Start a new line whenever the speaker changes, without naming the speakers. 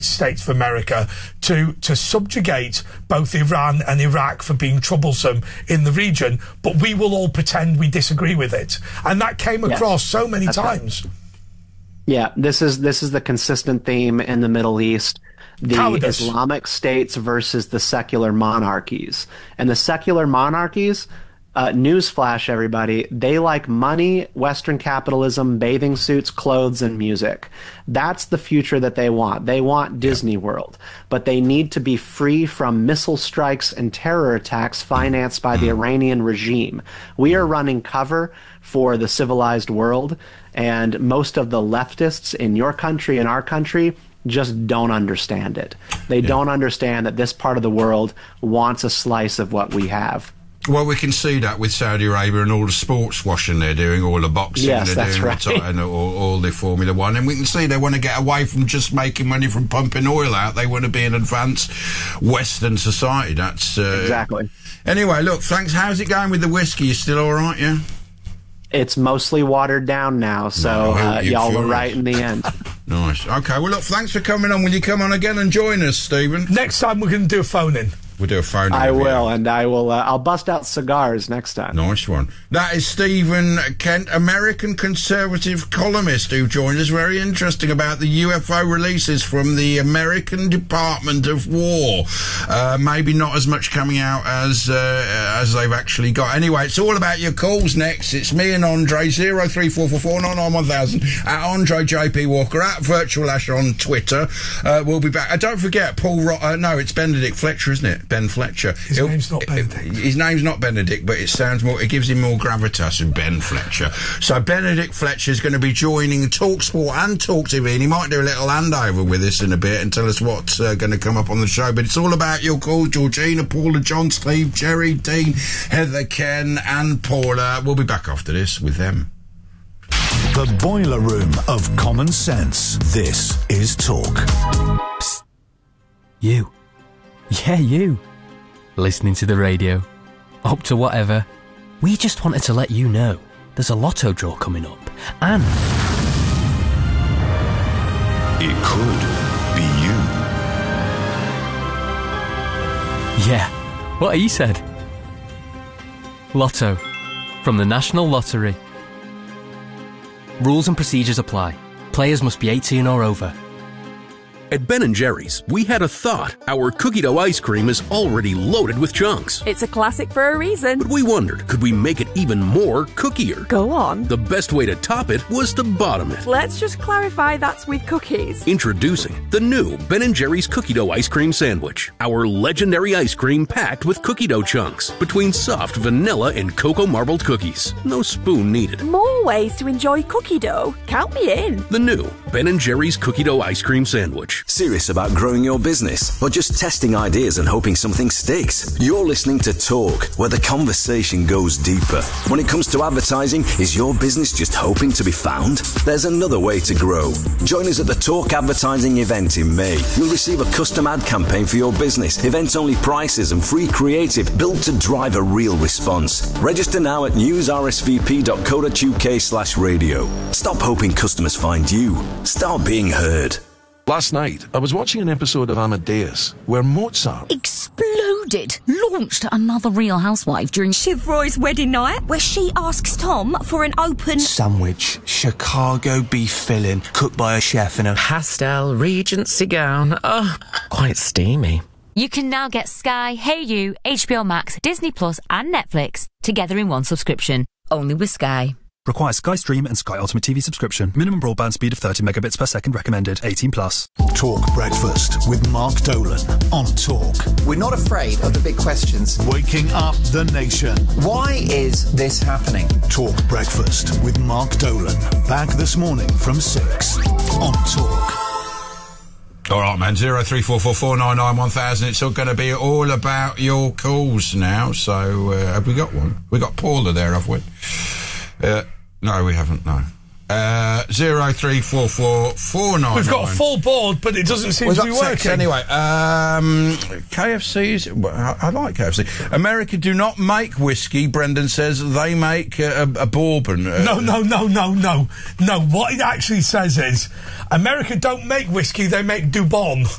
States of America to subjugate both Iran and Iraq for being troublesome in the region, but we will all pretend we disagree with it. And that came across so many times.
Right. Yeah, this is the consistent theme in the Middle East. The
Cowardice.
Islamic states versus the secular monarchies. And the secular monarchies, newsflash everybody, they like money, Western capitalism, bathing suits, clothes, and music. That's the future that they want. They want Disney World. But they need to be free from missile strikes and terror attacks financed by the Iranian regime. We are running cover for the civilized world, and most of the leftists in your country and our country just don't understand it. They don't understand that this part of the world wants a slice of what we have.
Well, we can see that with Saudi Arabia and all the sports washing they're doing, all the boxing they're doing,
right.
and all the Formula One. And we can see they want to get away from just making money from pumping oil out. They want to be an advanced Western society. That's
exactly.
Anyway, look, thanks. How's it going with the whiskey? You still all right, yeah?
It's mostly watered down now, so y'all were right in the end.
Nice. Okay, well, look, thanks for coming on. Will you come on again and join us, Stephen?
Next time we're going to do a phone-in.
We'll do a phone-in.
I will, and I will. I'll bust out cigars next time.
Nice one. That is Stephen Kent, American conservative columnist, who joined us. Very interesting about the UFO releases from the American Department of War. Maybe not as much coming out as they've actually got. Anyway, it's all about your calls next. It's me and Andre, 03444991000, at Andre JP Walker, at Virtual Ash on Twitter. We'll be back. Don't forget, no, it's Benedict Fletcher, isn't it? Ben Fletcher.
His name's not Benedict.
His name's not Benedict, but it sounds more. It gives him more gravitas than Ben Fletcher. So Benedict Fletcher is going to be joining TalkSport and Talk TV, and he might do a little handover with us in a bit and tell us what's going to come up on the show. But it's all about your calls: Georgina, Paula, John, Steve, Jerry, Dean, Heather, Ken, and Paula. We'll be back after this with them.
The boiler room of common sense. This is Talk.
Psst. You. Yeah, you. Listening to the radio. Up to whatever. We just wanted to let you know there's a lotto draw coming up. And
it could be you.
Yeah, what he said. Lotto. From the National Lottery. Rules and procedures apply. Players must be 18 or over.
At Ben & Jerry's, we had a thought. Our cookie dough ice cream is already loaded with chunks.
It's a classic for a reason.
But we wondered, could we make it even more cookier?
Go on.
The best way to top it was to bottom it.
Let's just clarify that's with cookies.
Introducing the new Ben & Jerry's Cookie Dough Ice Cream Sandwich. Our legendary ice cream packed with cookie dough chunks between soft vanilla and cocoa marbled cookies. No spoon needed.
More ways to enjoy cookie dough. Count me in.
The new Ben & Jerry's Cookie Dough Ice Cream Sandwich.
Serious about growing your business or just testing ideas and hoping something sticks? You're listening to Talk, where the conversation goes deeper. When it comes to advertising, is your business just hoping to be found? There's another way to grow. Join us at the Talk Advertising event in May. You'll receive a custom ad campaign for your business, events-only prices and free creative built to drive a real response. Register now at newsrsvp.co.uk/radio. Stop hoping customers find you. Start being heard.
Last night, I was watching an episode of Amadeus, where Mozart
exploded, launched another Real Housewife during Shiv Roy's wedding night, where she asks Tom for an open
sandwich, Chicago beef filling, cooked by a chef in a
pastel Regency gown. Oh, quite steamy.
You can now get Sky, Hey You, HBO Max, Disney Plus and Netflix together in one subscription. Only with Sky.
Requires Sky Stream and Sky Ultimate TV subscription. Minimum broadband speed of 30 megabits per second recommended. 18+.
Talk Breakfast with Mark Dolan on Talk.
We're not afraid of the big questions.
Waking up the nation.
Why is this happening?
Talk Breakfast with Mark Dolan. Back this morning from 6 on Talk.
All right, man, 03444991000. It's all going to be all about your calls now. So, have we got one? We got Paula there, have we? No, we haven't, no. 0344 499.
We've got a full board, but it doesn't seem to be working.
Anyway, KFC's. Well, I like KFC. America do not make whiskey. Brendan says they make a bourbon.
No. What it actually says is America don't make whiskey; they make Dubon.